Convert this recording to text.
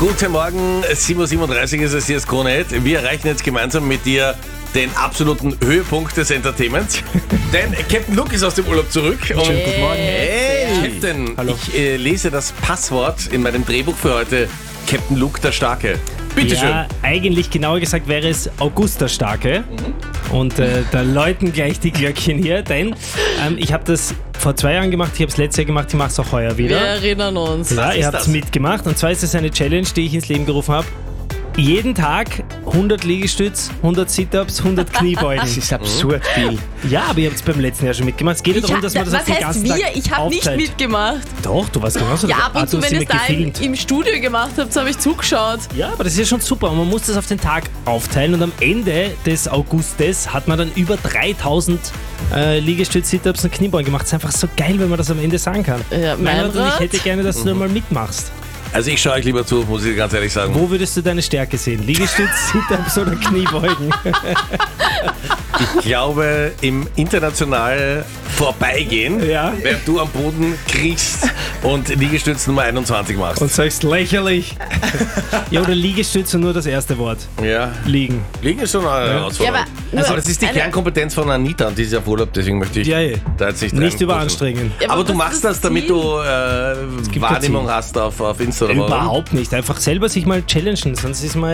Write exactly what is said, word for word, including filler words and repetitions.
Guten Morgen, sieben Uhr siebenunddreißig ist es, hier ist Krone. Wir erreichen jetzt gemeinsam mit dir den absoluten Höhepunkt des Entertainments. Denn Captain Luke ist aus dem Urlaub zurück. Und Schönen guten Morgen. Hey, Captain, Hallo. ich äh, lese das Passwort in meinem Drehbuch für heute. Captain Luke der Starke. Bitte schön. Ja, eigentlich genauer gesagt wäre es August der Starke. Und äh, da läuten gleich die Glöckchen hier, denn ähm, ich habe das vor zwei Jahren gemacht, ich habe es letztes Jahr gemacht, ich mache es auch heuer wieder. Wir erinnern uns. Ja, Was ihr ist habt es das? mitgemacht und zwar ist es eine Challenge, die ich ins Leben gerufen habe. Jeden Tag hundert Liegestütz, hundert Sit-Ups, hundert Kniebeugen. Das ist absurd viel. Ja, aber ihr habt es beim letzten Jahr schon mitgemacht. Es geht ja Ich darum, hab, dass man das was auf den heißt ganzen wir? Tag Ich habe nicht aufteilt. mitgemacht. Doch, du warst genauso. Ja, ab Ah, und zu, du hast wenn sie ihr es mir da im, gefilmt. im Studio gemacht habt, habe ich zugeschaut. Ja, aber das ist ja schon super. Und man muss das auf den Tag aufteilen und am Ende des Augustes hat man dann über dreitausend äh, Liegestütz, Sit-Ups und Kniebeugen gemacht. Das ist einfach so geil, wenn man das am Ende sagen kann. Ja, Mein mein Rat, und ich Rat? hätte gerne, dass du da mal mitmachst. Also ich schaue euch lieber zu, muss ich ganz ehrlich sagen. Wo würdest du deine Stärke sehen? Liegestütz, Sit-Ups oder Kniebeugen? Ich glaube, im international Vorbeigehen, Ja. während du am Boden kriegst und Liegestütz Nummer einundzwanzig machst. Und sagst lächerlich. Ja, oder Liegestütz und nur das erste Wort. Ja. Liegen. Liegen ist schon eine Herausforderung. Ja, aber nur also das ist die eine- Kernkompetenz von Anita und die ist ja auf Urlaub, deswegen möchte ich Ja, ja. da jetzt nicht Nicht rein- überanstrengen. Ja, Aber du was machst ist das, damit Ziel? du äh, gibt Wahrnehmung kein Ziel. hast auf, auf Insta oder warum? Überhaupt nicht. Einfach selber sich mal challengen, sonst ist man